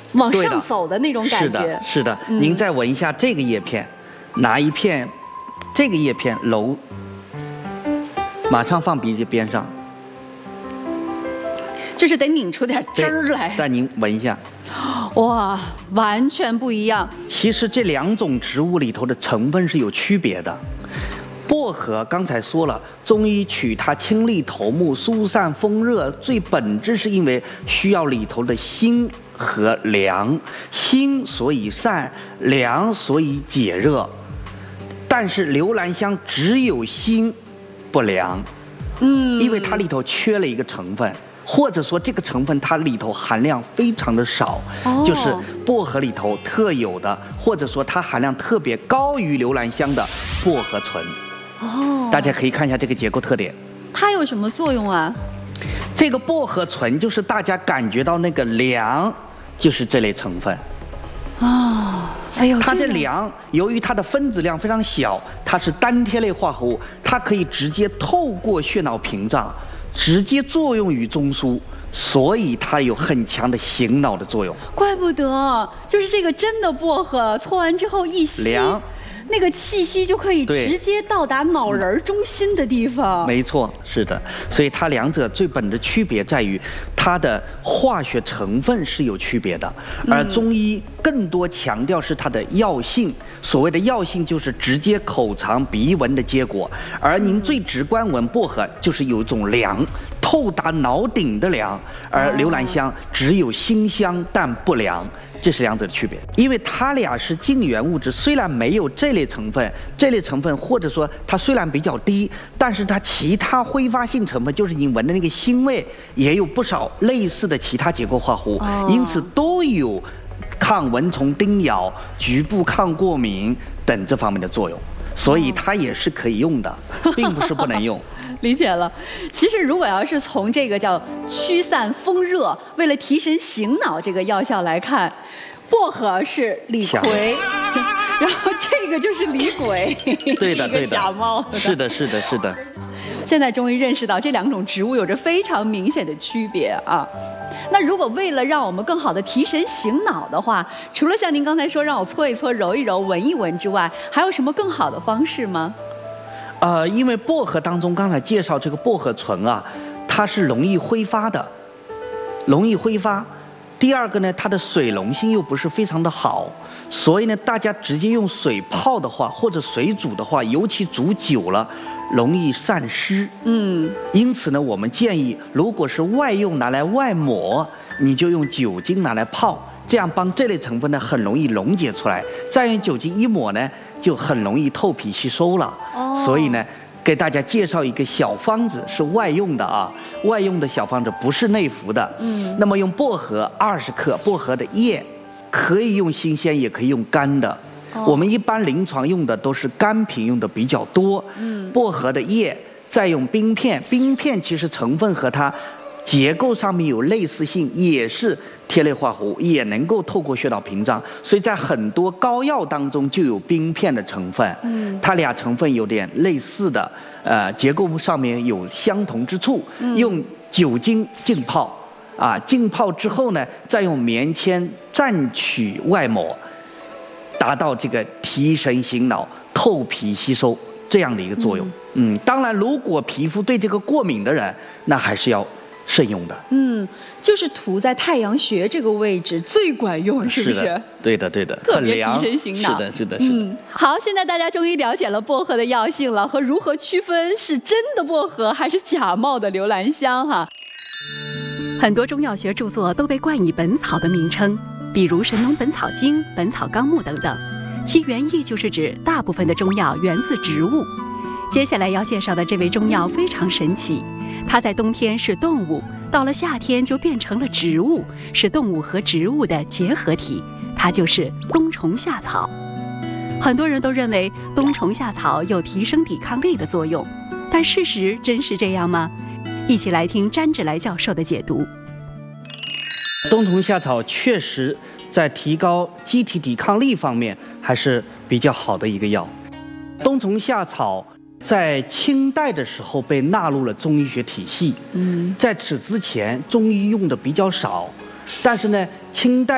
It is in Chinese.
往上走的那种感觉。 是的，是的。您再闻一下这个叶片，拿一片这个叶片揉，马上放鼻子边上， 就是得拧出点汁儿来。 但您闻一下， 哇，完全不一样。 其实这两种植物里头的成分是有区别的。薄荷刚才说了，中医取它清利头目、疏散风热，最本质是因为需要里头的辛和凉，辛所以散，凉所以解热。但是留兰香只有辛不凉，因为它里头缺了一个成分。或者说这个成分它里头含量非常的少，就是薄荷里头特有的，或者说它含量特别高于留兰香的薄荷醇。大家可以看一下这个结构特点。 它有什么作用啊？ 这个薄荷醇就是大家感觉到那个凉，就是这类成分。 哎呦， 它这凉，由于它的分子量非常小，它是单萜类化合物，它可以直接透过血脑屏障，直接作用于中枢，所以它有很强的醒脑的作用。 怪不得，就是这个真的薄荷搓完之后一吸，那个气息就可以直接到达脑仁中心的地方。 没错，是的。所以它两者最本的区别在于它的化学成分是有区别的，而中医更多强调是它的药性。所谓的药性就是直接口尝鼻闻的结果，而您最直观闻薄荷就是有一种凉，透达脑顶的凉，而留兰香只有辛香但不凉。这是两者的区别，因为它俩是净源物质，虽然没有这类成分，或者说它虽然比较低，但是它其他挥发性成分，就是你闻的那个腥味，也有不少类似的其他结构化合物，因此都有抗蚊虫叮咬、局部抗过敏等这方面的作用，所以它也是可以用的，并不是不能用。 理解了。其实如果要是从这个叫驱散风热、为了提神醒脑这个药效来看，薄荷是李逵，然后这个就是李鬼， 对的，对的， 假冒的。 是的，是的，是的。 现在终于认识到这两种植物有着非常明显的区别啊。那如果为了让我们更好的提神醒脑的话，除了像您刚才说让我搓一搓、揉一揉、闻一闻之外，还有什么更好的方式吗？ 因为薄荷当中刚才介绍这个薄荷醇啊，它是容易挥发的，容易挥发。第二个呢，它的水溶性又不是非常的好，所以呢，大家直接用水泡的话，或者水煮的话，尤其煮久了，容易散湿。因此呢，我们建议，如果是外用拿来外抹，你就用酒精拿来泡，这样帮这类成分呢很容易溶解出来。再用酒精一抹呢，就很容易透皮吸收了。所以呢，给大家介绍一个小方子，是外用的啊，外用的小方子不是内服的。那么用薄荷20克，薄荷的叶可以用新鲜，也可以用干的。我们一般临床用的都是干品用的比较多。薄荷的叶再用冰片，冰片其实成分和它结构上面有类似性，也是萜类化合物，也能够透过血脑屏障，所以在很多膏药当中就有冰片的成分。它俩成分有点类似的，结构上面有相同之处。用酒精浸泡，浸泡之后呢，再用棉签蘸取外抹，达到这个提神醒脑、透皮吸收这样的一个作用。当然，如果皮肤对这个过敏的人，那还是要慎用的。 就是涂在太阳穴这个位置最管用，是不是？ 对的，对的， 特别提神醒脑。 是的，是的，是的。 好，现在大家终于了解了薄荷的药性了，和如何区分是真的薄荷还是假冒的留兰香哈。很多中药学著作都被冠以本草的名称，比如《神农本草经》《本草纲目》等等，其原意就是指大部分的中药源自植物。接下来要介绍的这味中药非常神奇，它在冬天是动物，到了夏天就变成了植物，是动物和植物的结合体，它就是冬虫夏草。很多人都认为冬虫夏草有提升抵抗力的作用，但事实真是这样吗？一起来听詹志来教授的解读。 冬虫夏草确实在提高机体抵抗力方面还是比较好的一个药。冬虫夏草在清代的时候被纳入了中医学体系，在此之前中医用的比较少，但是呢，清代